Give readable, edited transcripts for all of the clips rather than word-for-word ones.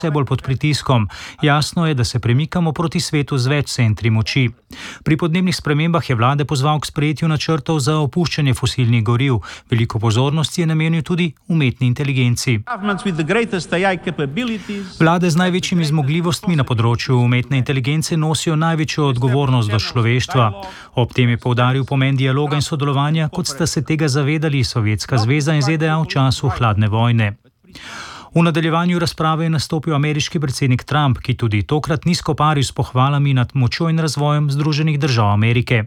vse bolj pod pritiskom. Jasno je, da se premikamo proti svetu z več centri moči. Pri podnebnih spremembah je vlade pozval k sprejetju načrtov za opuščanje fosilnih goriv. Veliko pozornosti je namenil tudi umetni inteligenci. Vlade z največjimi zmogljivostmi na področju umetne inteligence nosijo največjo odgovornost do človeštva. Ob tem je poudaril pomen dialoga in sodelovanja, kot sta se tega zavedali Sovjetska zveza in ZDA v času hladne vojne. V nadaljevanju razprave je nastopil ameriški predsednik Trump, ki tudi tokrat ni skoparil s pohvalami nad močjo in razvojem Združenih držav Amerike.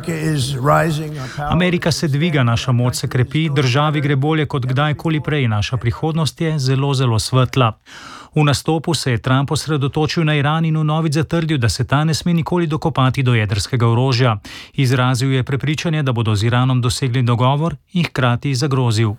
Amerika se dviga, naša moč se krepi, državi gre bolje kot kdajkoli prej, naša prihodnost je zelo, zelo svetla. V nastopu se je Trump osredotočil na Iran in vnovič zatrdil, da se ta ne sme nikoli dokopati do jedrskega orožja. Izrazil je prepričanje, da bodo z Iranom dosegli dogovor in hkrati zagrozil.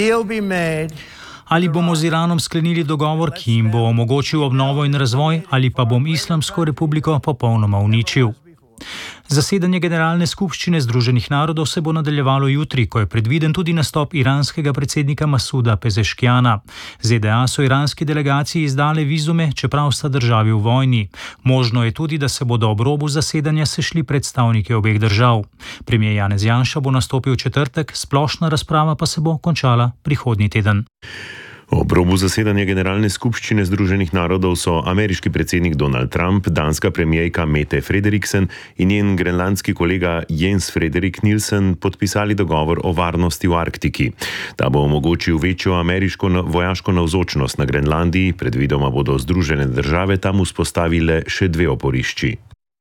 Ali bomo z Iranom sklenili dogovor, ki jim bo omogočil obnovo in razvoj, ali pa bom Islamsko republiko popolnoma uničil. Zasedanje Generalne skupščine Združenih narodov se bo nadaljevalo jutri, ko je predviden tudi nastop iranskega predsednika Masuda Pezeškijana. ZDA so iranski delegaciji izdale vizume, čeprav sta državi v vojni. Možno je tudi, da se bodo ob robu zasedanja sešli predstavniki obeh držav. Premier Janez Janša bo nastopil v četrtek, splošna razprava pa se bo končala prihodnji teden. Ob robu zasedanja Generalne skupščine Združenih narodov so ameriški predsednik Donald Trump, danska premijerka Mette Frederiksen in njen grenlandski kolega Jens Frederik Nielsen podpisali dogovor o varnosti v Arktiki. Ta bo omogočil večjo ameriško vojaško navzočnost na Grenlandiji, predvidoma bodo Združene države tam vzpostavile še 2 oporišči.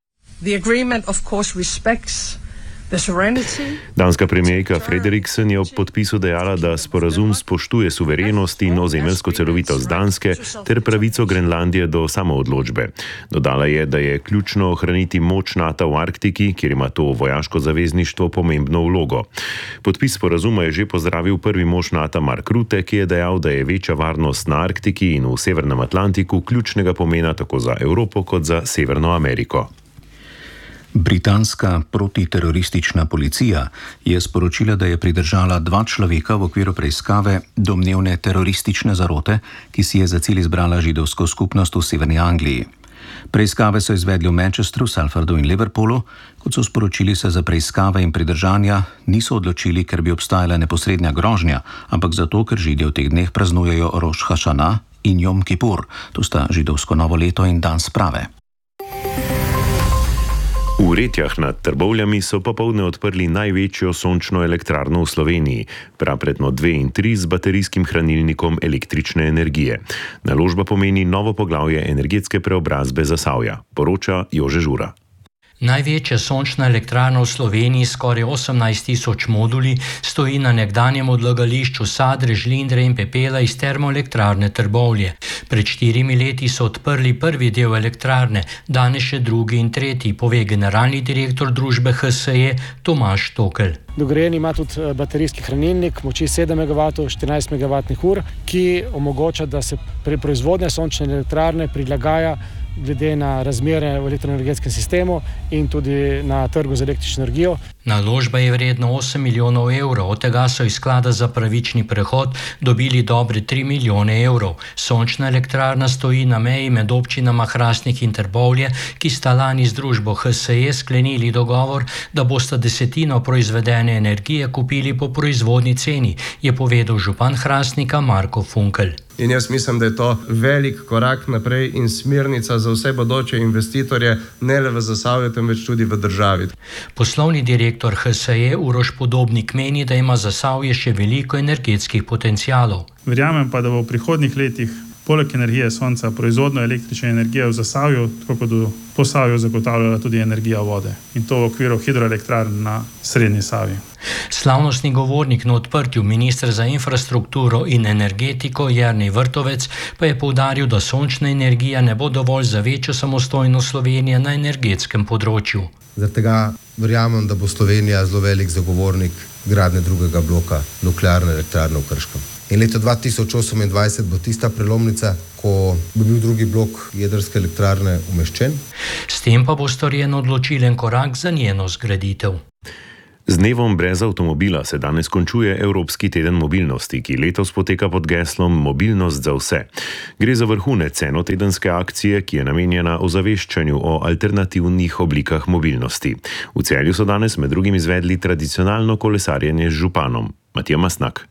Danska premijerka Frederiksen je ob podpisu dejala, da sporazum spoštuje suverenost in ozemeljsko celovitost Danske ter pravico Grenlandije do samoodločbe. Dodala je, da je ključno ohraniti moč NATO v Arktiki, kjer ima to vojaško zavezništvo pomembno vlogo. Podpis sporazuma je že pozdravil prvi mož NATO Mark Rutte, ki je dejal, da je večja varnost na Arktiki in v Severnem Atlantiku ključnega pomena tako za Evropo kot za Severno Ameriko. Britanska protiteroristična policija je sporočila, da je pridržala 2 človeka v okviru preiskave domnevne teroristične zarote, ki si je za cilj izbrala židovsko skupnost v severni Angliji. Preiskave so izvedli v Manchesteru, Salfordu in Liverpoolu. Kot so sporočili, se za preiskave in pridržanja niso odločili, ker bi obstajala neposredna grožnja, ampak zato, ker Židje v teh dneh praznujejo Roš Hašana in Jom Kipur. To sta židovsko novo leto in dan sprave. V Retjah nad Trbovljami so popoldne odprli največjo sončno elektrarno v Sloveniji, prapretno 2 in 3 z baterijskim hranilnikom električne energije. Naložba pomeni novo poglavje energetske preobrazbe Zasavja, poroča Jože Žura. Največja sončna elektrarna v Sloveniji, skoraj 18.000 moduli, stoji na nekdanjem odlagališču sadre, žlindre in pepela iz termoelektrarne Trbovlje. Pred 4 leti so odprli prvi del elektrarne, danes še drugi in tretji, pove generalni direktor družbe HSE Tomaž Tokelj. Dograjen ima tudi baterijski hranilnik moči 7 MW, 14 MWh, ki omogoča, da se proizvodnja sončne elektrarne prilagaja glede na razmere v elektroenergetskem sistemu in tudi na trgu z električno energijo. Naložba je vredna 8 milijonov evrov, od tega so iz sklada za pravični prehod dobili dobre 3 milijone evrov. Sončna elektrarna stoji na meji med občinama Hrastnik in Trbovlje, ki sta lani z družbo HSE sklenili dogovor, da bosta desetino proizvedene energije kupili po proizvodni ceni, je povedal župan Hrastnika Marko Funkelj. In jaz mislim, da je to velik korak naprej in smernica za vse bodoče investitorje, ne le v Zasavju, temveč tudi v državi. Poslovni direktor HSE Uroš Podobnik meni, da ima Zasavje še veliko energetskih potencialov. Verjamem pa, da bo v prihodnjih letih poleg energije sonca proizvodnjo električne energije v Zasavju, tako kot v Posavju, zagotavljala tudi energija vode. In to v okviru hidroelektrarn na Srednji Savi. Slavnostni govornik na odprtju, minister za infrastrukturo in energetiko Jernej Vrtovec, pa je poudaril, da sončna energija ne bo dovolj za večjo samostojnost Slovenije na energetskem področju. Zaradi tega verjamem, da bo Slovenija zelo velik zagovornik gradnje drugega bloka nuklearne elektrarne v Krškem. In leto 2028 bo tista prelomnica, ko bo bil drugi blok jedrske elektrarne umeščen. S tem pa bo storjen odločilen korak za njeno zgraditev. Z dnevom brez avtomobila se danes končuje Evropski teden mobilnosti, ki letos poteka pod geslom Mobilnost za vse. Gre za vrhunec enotedenske akcije, ki je namenjena ozaveščanju o alternativnih oblikah mobilnosti. V Celju so danes med drugim izvedli tradicionalno kolesarjenje z županom. Matija Masnak.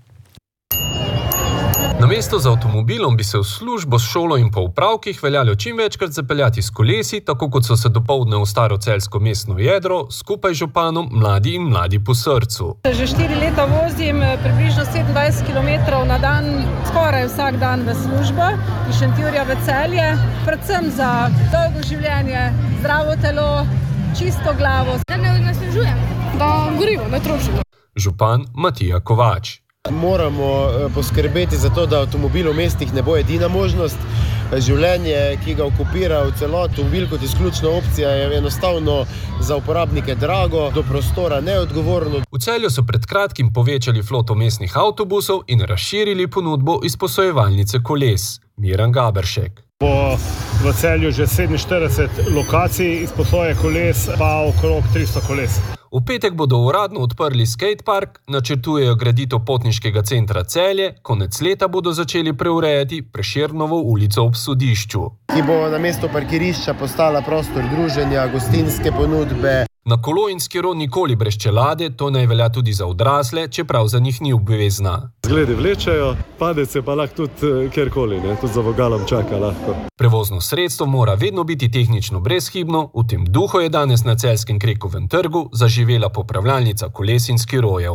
Namesto z avtomobilom bi se v službo, šolo in po upravkih veljalo čim večkrat zapeljati s kolesi, tako kot so se dopoldne v staro celjsko mestno jedro, skupaj z županom Mladi in mladi po srcu. Že 4 leta vozim približno 27 km na dan, skoraj vsak dan v službo, iz Šentjurja v Celje, predvsem za dolgo življenje, zdravo telo, čisto glavo. Da ne nasnežujem, da gorivo ne trošimo. Župan Matija Kovač. Moramo poskrbeti za to, da avtomobil v mestih ne bo edina možnost. Življenje, ki ga okupira v celoti, avtomobil kot izključna opcija, je enostavno za uporabnike drago, do prostora neodgovorno. V Celju so pred kratkim povečali floto mestnih avtobusov in razširili ponudbo izposojevalnice koles. Miran Gaberšek. Bo v Celju že 47 lokacij izposoje koles, pa okrog 300 koles. V petek bodo uradno odprli skatepark, načrtujejo graditev potniškega centra Celje, konec leta bodo začeli preurejati Prešernovo ulico ob sodišču. Ki bo namesto parkirišča postala prostor druženja, gostinske ponudbe. Na kolo in skiro nikoli brez čelade, to naj velja tudi za odrasle, čeprav za njih ni obvezna. Zgledi vlečejo, padece pa lahko tudi kjerkoli, tudi za vogalom čaka lahko. Prevozno sredstvo mora vedno biti tehnično brezhibno, v tem duhu je danes na celjskem Krekovem trgu zaživela popravljalnica koles in skirojev.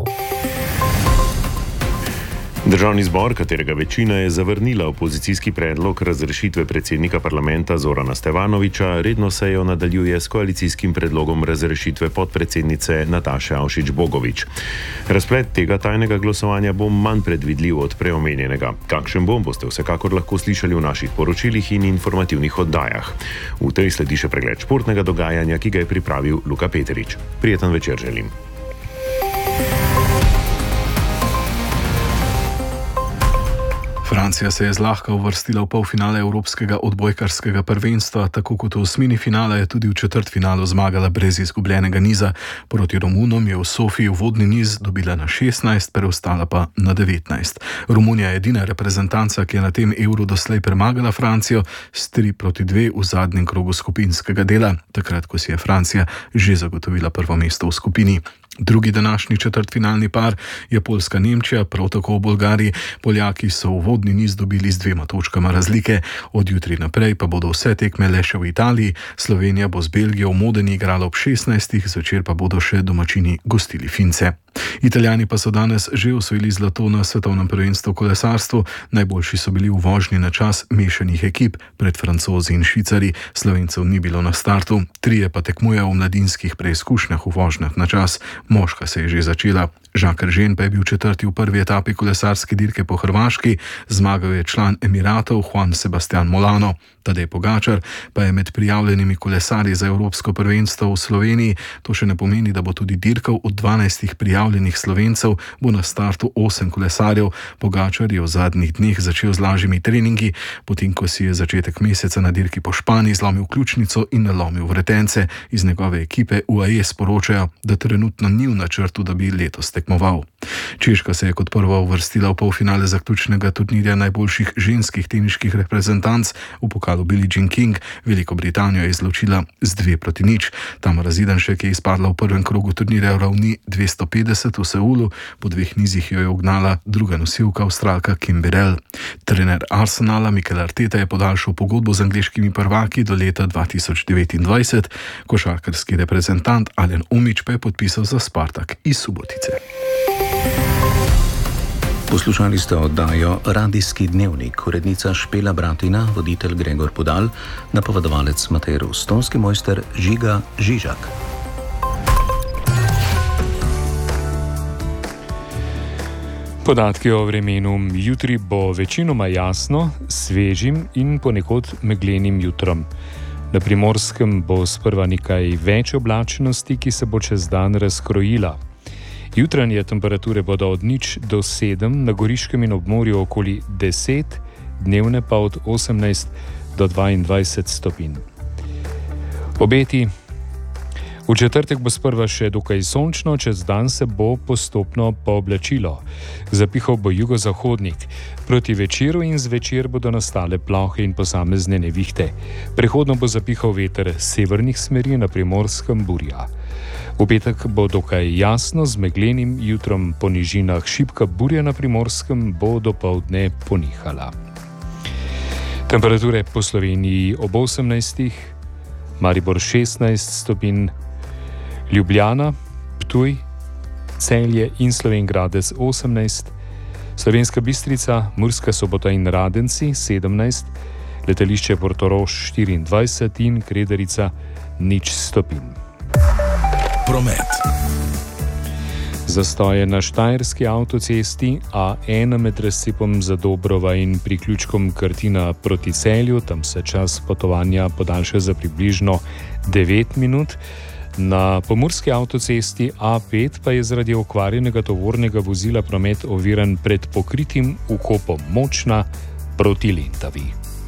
Državni zbor, katerega večina je zavrnila opozicijski predlog razrešitve predsednika parlamenta Zorana Stevanovića, redno sejo nadaljuje s koalicijskim predlogom razrešitve podpredsednice Nataše Avšič-Bogovič. Razplet tega tajnega glasovanja bo manj predvidljiv od preomenjenega. Kakšen bo, boste vsekakor lahko slišali v naših poročilih in informativnih oddajah. V tej sledi še pregled športnega dogajanja, ki ga je pripravil Luka Peterič. Prijeten večer želim. Francija se je zlahka uvrstila v polfinale Evropskega odbojkarskega prvenstva, tako kot v osmini finala je tudi v četrtfinalu zmagala brez izgubljenega niza. Proti Romunom je v Sofiji uvodni niz dobila na 16, preostala pa na 19. Romunija je edina reprezentanca, ki je na tem Euru doslej premagala Francijo s 3-2 v zadnjem krogu skupinskega dela, takrat ko si je Francija že zagotovila prvo mesto v skupini. Drugi današnji četrtfinalni par je Poljska-Nemčija, prav tako v Bolgariji. Poljaki so uvodni niz dobili z 2 točkama razlike, od jutri naprej pa bodo vse tekme le še v Italiji. Slovenija bo z Belgijo v Modeni igrala ob 16, zvečer pa bodo še domačini gostili Fince. Italijani pa so danes že osvojili zlato na svetovnem prvenstvu v kolesarstvu. Najboljši so bili v vožnji na čas mešanih ekip, pred Francozi in Švicari. Slovencev ni bilo na startu, 3 pa tekmujejo v mladinskih preizkušnjah v vožnjah na čas. Moška se je že začela. Jacques Eržen pa je bil četrti v prvi etapi kolesarske dirke po Hrvaški, zmagal je član Emiratov Juan Sebastian Molano. Tadej Pogačar pa je med prijavljenimi kolesarji za Evropsko prvenstvo v Sloveniji. To še ne pomeni, da bo tudi dirkal. Od 12 prijavljenih Slovencev bo na startu 8 kolesarjev. Pogačar je v zadnjih dneh začel z lažjimi treningi, potem ko si je začetek meseca na dirki po Španiji zlomil ključnico in nalomil vretence. Iz njegove ekipe UAE sporočajo, da trenutno ni v načrtu, da bi letos tekmoval. Češka se je kot prva uvrstila v polfinale zaključnega turnirja najboljših ženskih teniških reprezentanc v pokalu Billie Jean King. Veliko Britanijo je izločila z 2-0. Tamara Zidanšek je izpadla v prvem krogu turnirja v ravni 250 v Seulu, po 2 nizih jo je ugnala druga nosilka Avstralka Kim Burrell. Trener Arsenala Mikel Arteta je podaljšal pogodbo z angleškimi prvaki do leta 2029. Košarkarski reprezentant Alen Omić pa je podpisal za Spartak iz Subotice. Poslušali ste oddajo Radijski dnevnik, urednica Špela Bratina, voditelj Gregor Podal, napovedovalec Matej Rus, tonski mojster Žiga Žižak. Podatki o vremenu. Jutri bo večinoma jasno, svežim in ponekod meglenim jutrom. Na Primorskem bo sprva nekaj več oblačnosti, ki se bo čez dan razkrojila. Jutranje temperature bodo od 0 do 7, na Goriškem in obmorju okoli 10, dnevne pa od 18 do 22 stopinj. Obeti. V četrtek bo sprva še dokaj sončno, čez dan se bo postopno pooblačilo. Zapihal bo jugozahodnik. Proti večeru in zvečer bodo nastale plohe in posamezne nevihte. Prehodno bo zapihal veter severnih smeri, na Primorskem burja. V petek bo dokaj jasno, z meglenim, jutrom po nižinah šibka burja, na Primorskem bo dopoldne ponihala. Temperature po Sloveniji ob 18, Maribor 16 stopinj, Ljubljana, Ptuj, Celje in Slovenj Gradec 18, Slovenska Bistrica, Murska Sobota in Radenci 17, letališče Portorož 24 in Krederica 0 stopinj. Promet. Zastoje na Štajerski avtocesti A1 med razcepom Zadobrova in priključkom Krtina proti Celju, tam se čas potovanja podaljša za približno 9 minut. Na pomurski avtocesti A5 pa je zaradi okvarjenega tovornega vozila promet oviran pred pokritim vkopom Močna proti Lentavi.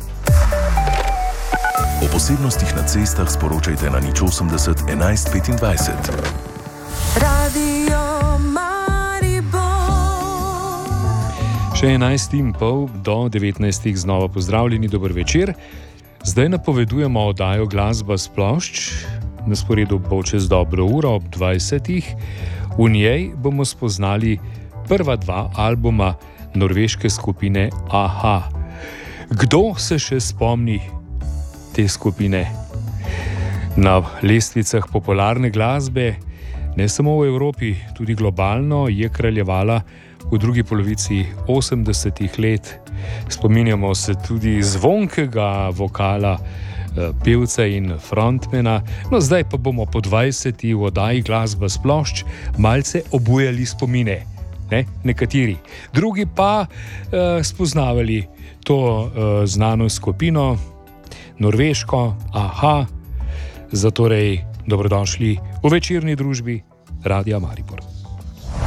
O posebnostih na cestah sporočajte na 080 11 25. Radio Maribor. Še 11:30 do 19. znova pozdravljeni, dober večer. Zdaj napovedujemo oddajo Glasba s plošč. Na sporedu bo čez dobro uro ob 20. V njej bomo spoznali prva dva albuma norveške skupine a-ha. Kdo se še spomni te skupine? Na lestvicah popularne glasbe, ne samo v Evropi, tudi globalno, je kraljevala v drugi polovici 80. let. Spominjamo se tudi zvonkega vokala pevca in frontmana. No, zdaj pa bomo po 20. v oddaji Glasba s plošč malce obujali spomine. Nekateri. Drugi pa spoznavali to znano skupino, norveško, a-ha. Zatorej, dobrodošli v večerni družbi Radia Maribor.